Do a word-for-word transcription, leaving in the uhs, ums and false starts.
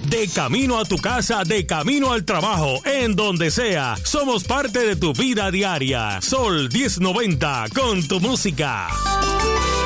De camino a tu casa, de camino al trabajo, en donde sea, somos parte de tu vida diaria. Sol diez noventa, con tu música.